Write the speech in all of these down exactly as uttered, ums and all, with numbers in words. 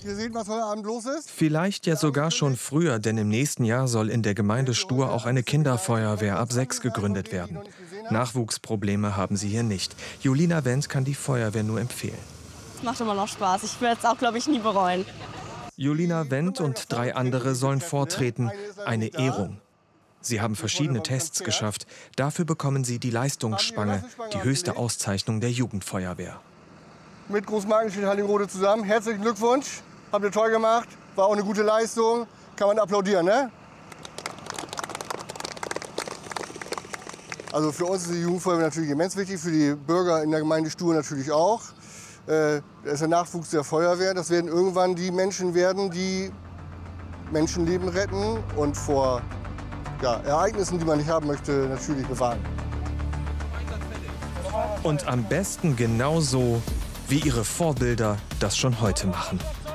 Ihr seht, was heute Abend los ist. Vielleicht ja sogar schon früher, denn im nächsten Jahr soll in der Gemeinde Stur auch eine Kinderfeuerwehr ab sechs gegründet werden. Nachwuchsprobleme haben sie hier nicht. Julina Wendt kann die Feuerwehr nur empfehlen. Es macht immer noch Spaß. Ich werde es auch, glaube ich, nie bereuen. Julina Wendt und drei andere sollen vortreten. Eine Ehrung. Sie haben verschiedene Tests geschafft. Dafür bekommen sie die Leistungsspange, die höchste Auszeichnung der Jugendfeuerwehr. Mit Großmarktenschild Hallingrode zusammen. Herzlichen Glückwunsch. Habt ihr toll gemacht. War auch eine gute Leistung. Kann man applaudieren, ne? Also für uns ist die Jugendfeuerwehr natürlich immens wichtig, für die Bürger in der Gemeinde Stur natürlich auch. Äh, das ist der Nachwuchs der Feuerwehr. Das werden irgendwann die Menschen werden, die Menschenleben retten und vor ja, Ereignissen, die man nicht haben möchte, natürlich bewahren. Und am besten genauso, wie ihre Vorbilder das schon heute machen.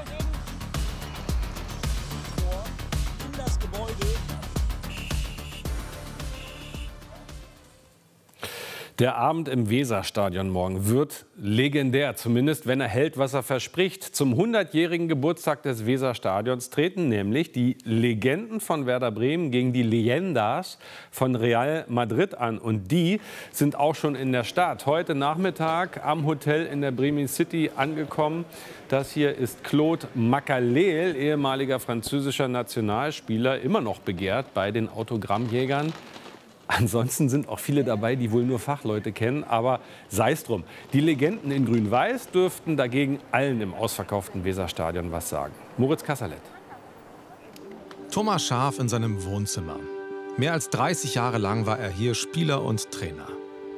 Der Abend im Weserstadion morgen wird legendär, zumindest wenn er hält, was er verspricht. Zum hundertjährigen Geburtstag des Weserstadions treten nämlich die Legenden von Werder Bremen gegen die Leyendas von Real Madrid an. Und die sind auch schon in der Stadt. Heute Nachmittag am Hotel in der Bremen City angekommen. Das hier ist Claude Makélélé, ehemaliger französischer Nationalspieler, immer noch begehrt bei den Autogrammjägern. Ansonsten sind auch viele dabei, die wohl nur Fachleute kennen, aber sei es drum. Die Legenden in Grün-Weiß dürften dagegen allen im ausverkauften Weserstadion was sagen. Moritz Kasserlet. Thomas Schaaf in seinem Wohnzimmer. Mehr als dreißig Jahre lang war er hier Spieler und Trainer.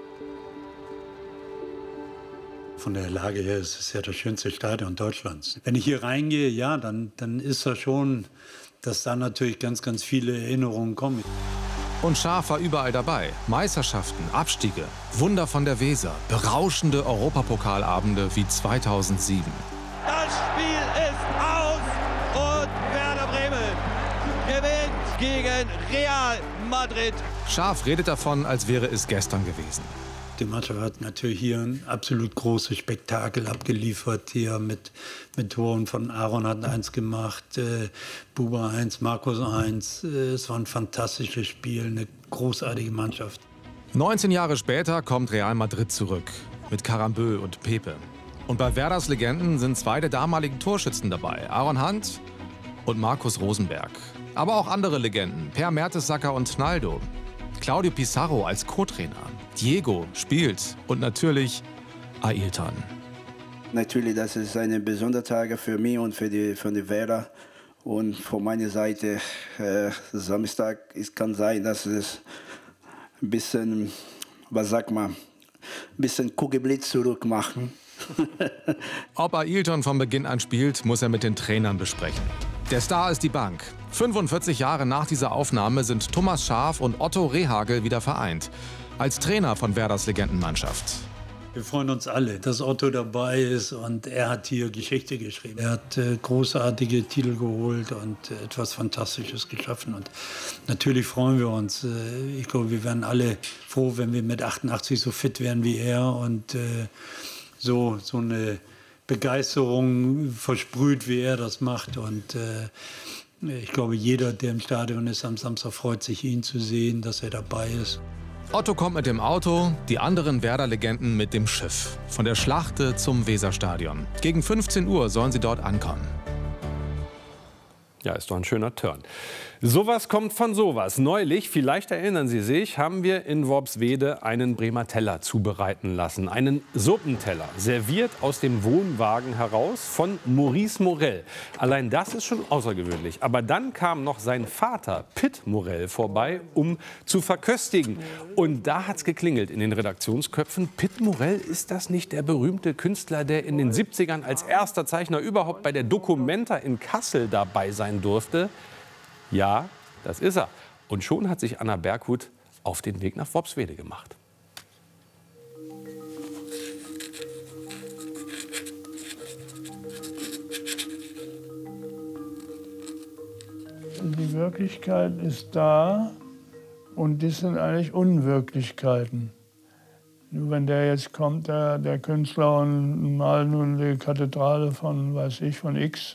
Von der Lage her ist es ja das schönste Stadion Deutschlands. Wenn ich hier reingehe, ja, dann, dann ist das schon, dass da natürlich ganz, ganz viele Erinnerungen kommen. Und Schaaf war überall dabei. Meisterschaften, Abstiege, Wunder von der Weser, berauschende Europapokalabende wie zweitausendsieben. Das Spiel ist aus und Werder Bremen gewinnt gegen Real Madrid. Schaaf redet davon, als wäre es gestern gewesen. Die Mannschaft hat natürlich hier ein absolut großes Spektakel abgeliefert. Hier mit, mit Toren von Aaron hat eins gemacht, äh, Buba eins, Markus eins. Äh, es war ein fantastisches Spiel, eine großartige Mannschaft. neunzehn Jahre später kommt Real Madrid zurück mit Karambeu und Pepe. Und bei Werders Legenden sind zwei der damaligen Torschützen dabei, Aaron Hunt und Markus Rosenberg. Aber auch andere Legenden, Per Mertesacker und Naldo. Claudio Pizarro als Co-Trainer. Diego spielt und natürlich Ailton. Natürlich, das ist ein besonderer Tag für mich und für die, für die Werder. Und von meiner Seite, äh, Samstag, es kann sein, dass es ein bisschen, was sagt man, ein bisschen Kugelblitz zurück machen. Ob Ailton von Beginn an spielt, muss er mit den Trainern besprechen. Der Star ist die Bank. fünfundvierzig Jahre nach dieser Aufnahme sind Thomas Schaaf und Otto Rehhagel wieder vereint. Als Trainer von Werders Legendenmannschaft. Wir freuen uns alle, dass Otto dabei ist und er hat hier Geschichte geschrieben. Er hat äh, großartige Titel geholt und äh, etwas Fantastisches geschaffen. Und natürlich freuen wir uns. Äh, ich glaube, wir wären alle froh, wenn wir mit achtundachtzig so fit wären wie er und äh, so, so eine Begeisterung versprüht, wie er das macht. Und äh, ich glaube, jeder, der im Stadion ist am Samstag, freut sich, ihn zu sehen, dass er dabei ist. Otto kommt mit dem Auto, die anderen Werder-Legenden mit dem Schiff. Von der Schlachte zum Weserstadion. Gegen fünfzehn Uhr sollen sie dort ankommen. Ja, ist doch ein schöner Turn. Sowas kommt von sowas. Neulich, vielleicht erinnern Sie sich, haben wir in Worpswede einen Bremer Teller zubereiten lassen. Einen Suppenteller, serviert aus dem Wohnwagen heraus von Maurice Morell. Allein das ist schon außergewöhnlich. Aber dann kam noch sein Vater, Pitt Morell, vorbei, um zu verköstigen. Und da hat's geklingelt in den Redaktionsköpfen. Pitt Morell, ist das nicht der berühmte Künstler, der in den siebzigern als erster Zeichner überhaupt bei der Documenta in Kassel dabei sein durfte? Ja, das ist er. Und schon hat sich Anna Berghut auf den Weg nach Worpswede gemacht. Die Wirklichkeit ist da und das sind eigentlich Unwirklichkeiten. Nur wenn der jetzt kommt, der, der Künstler, und malt nun die Kathedrale von, weiß ich, von X,